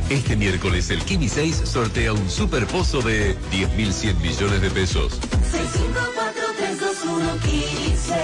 Este miércoles el Kimi 6 sortea un superpozo de 10.100 millones de pesos. 654-321 Kimi 6.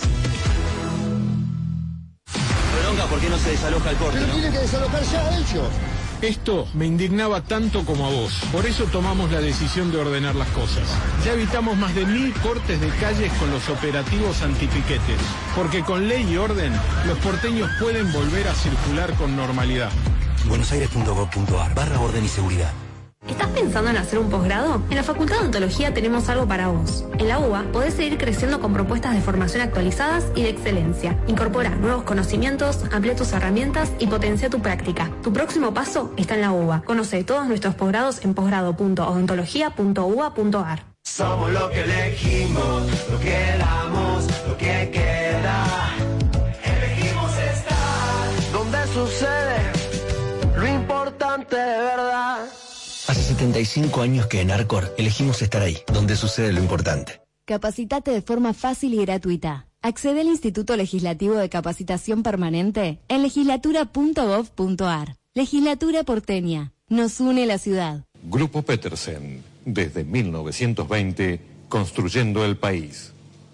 Bronca, ¿por qué no se desaloja el corte? Pero tienen que desalojar ya ellos. Esto me indignaba tanto como a vos. Por eso tomamos la decisión de ordenar las cosas. Ya evitamos más de 1000 cortes de calles con los operativos antipiquetes. Porque con ley y orden, los porteños pueden volver a circular con normalidad. buenosaires.gov.ar/orden y seguridad. ¿Estás pensando en hacer un posgrado? En la Facultad de Odontología tenemos algo para vos. En la UBA podés seguir creciendo con propuestas de formación actualizadas y de excelencia. Incorpora nuevos conocimientos, amplía tus herramientas y potencia tu práctica. Tu próximo paso está en la UBA. Conoce todos nuestros posgrados en posgrado.odontología.uba.ar. Somos lo que elegimos, lo que damos, lo que queda. Elegimos estar donde sucede lo importante de verdad. Hace 75 años que en Arcor elegimos estar ahí, donde sucede lo importante. Capacitate de forma fácil y gratuita. Accede al Instituto Legislativo de Capacitación Permanente en legislatura.gov.ar. Legislatura porteña. Nos une la ciudad. Grupo Petersen. Desde 1920, construyendo el país.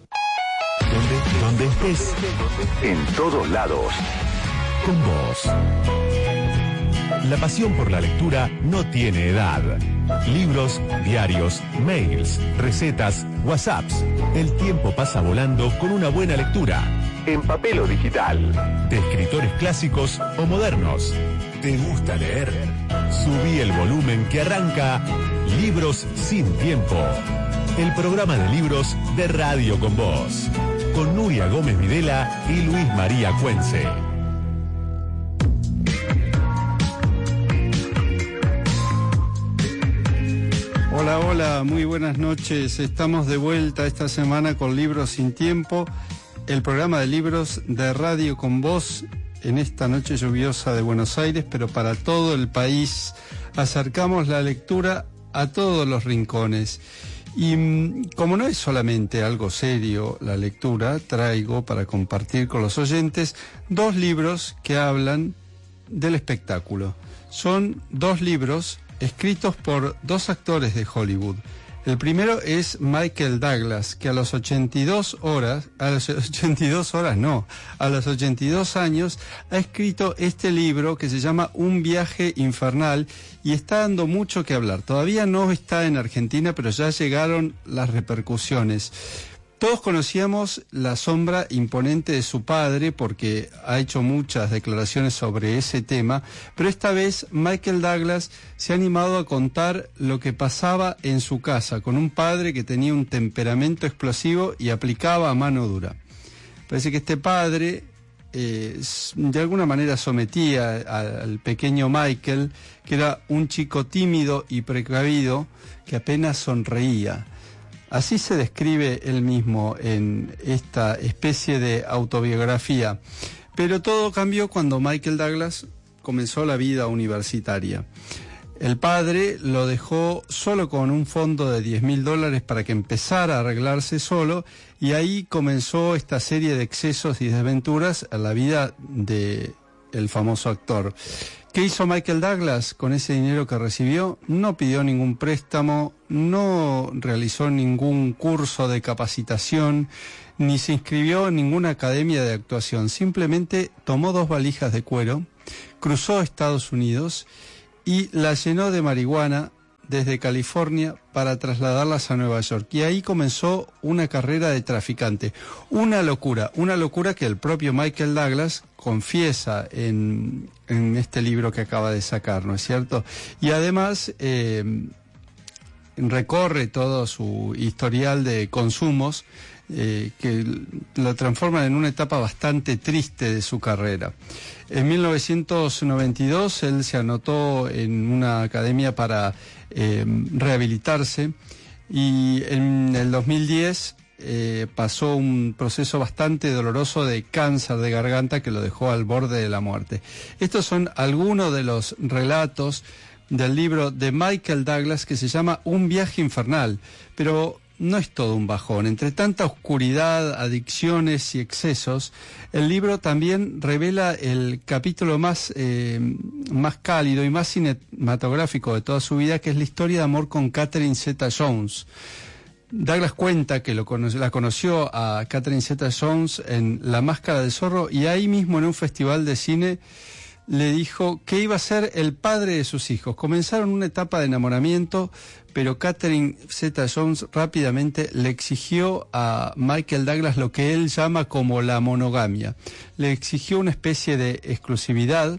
Donde estés, en todos lados, con vos. La pasión por la lectura no tiene edad. Libros, diarios, mails, recetas, WhatsApps. El tiempo pasa volando con una buena lectura. En papel o digital. De escritores clásicos o modernos. ¿Te gusta leer? Subí el volumen que arranca Libros sin Tiempo. El programa de libros de Radio con Vos. Con Nuria Gómez Videla y Luis María Cuense. Hola, hola, muy buenas noches. Estamos de vuelta esta semana con Libros sin Tiempo, el programa de libros de Radio con Vos en esta noche lluviosa de Buenos Aires, pero para todo el país. Acercamos la lectura a todos los rincones. Y como no es solamente algo serio la lectura, traigo para compartir con los oyentes 2 libros que hablan del espectáculo. Son 2 libros escritos por 2 actores de Hollywood. El primero es Michael Douglas, que a los 82 años ha escrito este libro que se llama Un viaje infernal y está dando mucho que hablar. Todavía no está en Argentina, pero ya llegaron las repercusiones. Todos conocíamos la sombra imponente de su padre porque ha hecho muchas declaraciones sobre ese tema, pero esta vez Michael Douglas se ha animado a contar lo que pasaba en su casa con un padre que tenía un temperamento explosivo y aplicaba a mano dura. Parece que este padre de alguna manera sometía al pequeño Michael, que era un chico tímido y precavido que apenas sonreía. Así se describe él mismo en esta especie de autobiografía. Pero todo cambió cuando Michael Douglas comenzó la vida universitaria. El padre lo dejó solo con un fondo de $10.000 para que empezara a arreglarse solo, y ahí comenzó esta serie de excesos y desventuras en la vida del famoso actor. ¿Qué hizo Michael Douglas con ese dinero que recibió? No pidió ningún préstamo, no realizó ningún curso de capacitación, ni se inscribió en ninguna academia de actuación. Simplemente tomó 2 valijas de cuero, cruzó Estados Unidos y las llenó de marihuana desde California para trasladarlas a Nueva York. Y ahí comenzó una carrera de traficante. Una locura que el propio Michael Douglas confiesa en este libro que acaba de sacar, ¿no es cierto? Y además recorre todo su historial de consumos que lo transforman en una etapa bastante triste de su carrera. En 1992 él se anotó en una academia para rehabilitarse y en el 2010 pasó un proceso bastante doloroso de cáncer de garganta que lo dejó al borde de la muerte. Estos son algunos de los relatos del libro de Michael Douglas que se llama Un viaje infernal, pero no es todo un bajón. Entre tanta oscuridad, adicciones y excesos, el libro también revela el capítulo más cálido y más cinematográfico de toda su vida, que es la historia de amor con Catherine Zeta-Jones. Douglas cuenta que la conoció a Catherine Zeta-Jones en La Máscara del Zorro, y ahí mismo en un festival de cine le dijo que iba a ser el padre de sus hijos. Comenzaron una etapa de enamoramiento, pero Catherine Zeta-Jones rápidamente le exigió a Michael Douglas lo que él llama como la monogamia. Le exigió una especie de exclusividad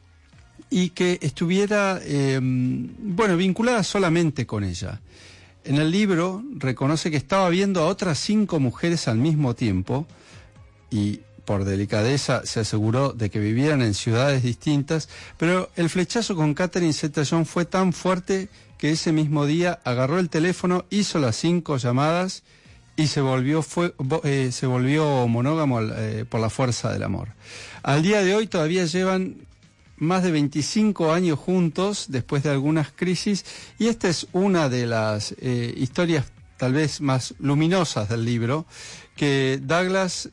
y que estuviera vinculada solamente con ella. En el libro reconoce que estaba viendo a otras 5 mujeres al mismo tiempo y por delicadeza se aseguró de que vivieran en ciudades distintas, pero el flechazo con Catherine Zeta-Jones fue tan fuerte que ese mismo día agarró el teléfono, hizo las 5 llamadas y se volvió monógamo por la fuerza del amor. Al día de hoy todavía llevan más de 25 años juntos después de algunas crisis, y esta es una de las historias tal vez más luminosas del libro, que Douglas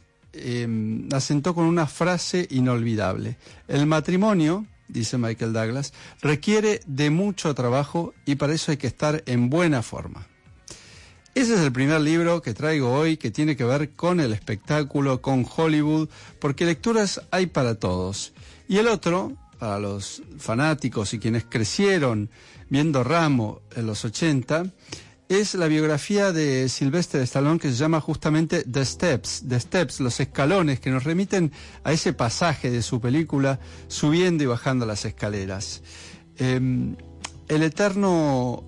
asentó con una frase inolvidable: el matrimonio, dice Michael Douglas, requiere de mucho trabajo y para eso hay que estar en buena forma. Ese es el primer libro que traigo hoy, que tiene que ver con el espectáculo, con Hollywood, porque lecturas hay para todos. Y el otro, para los fanáticos y quienes crecieron viendo Rambo en los 80, es la biografía de Sylvester Stallone, que se llama justamente The Steps, los escalones, que nos remiten a ese pasaje de su película subiendo y bajando las escaleras. El eterno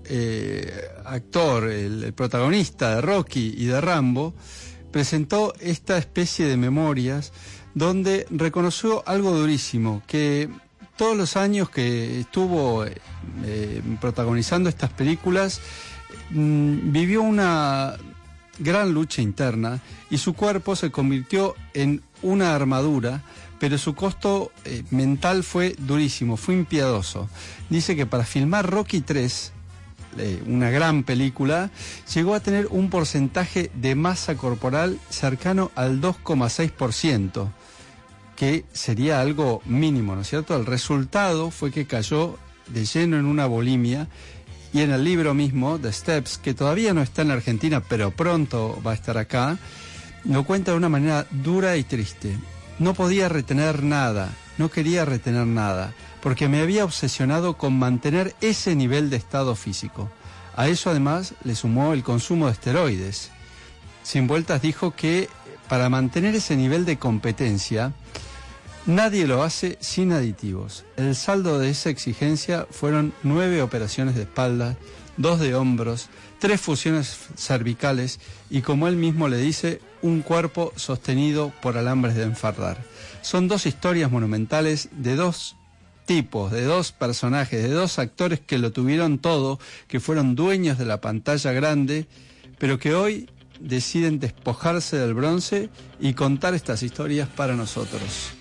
actor, el protagonista de Rocky y de Rambo, presentó esta especie de memorias donde reconoció algo durísimo, que todos los años que estuvo protagonizando estas películas, vivió una gran lucha interna y su cuerpo se convirtió en una armadura, pero su costo mental fue durísimo, fue impiedoso. Dice que para filmar Rocky III, una gran película, llegó a tener un porcentaje de masa corporal cercano al 2,6%, que sería algo mínimo, ¿no es cierto? El resultado fue que cayó de lleno en una bulimia, y en el libro mismo, The Steps, que todavía no está en Argentina, pero pronto va a estar acá, lo cuenta de una manera dura y triste. No podía retener nada, no quería retener nada, porque me había obsesionado con mantener ese nivel de estado físico. A eso además le sumó el consumo de esteroides. Sin vueltas dijo que para mantener ese nivel de competencia, nadie lo hace sin aditivos. El saldo de esa exigencia fueron 9 operaciones de espalda, 2 de hombros, 3 fusiones cervicales y, como él mismo le dice, un cuerpo sostenido por alambres de enfardar. Son 2 historias monumentales de 2 tipos, de 2 personajes, de 2 actores que lo tuvieron todo, que fueron dueños de la pantalla grande, pero que hoy deciden despojarse del bronce y contar estas historias para nosotros.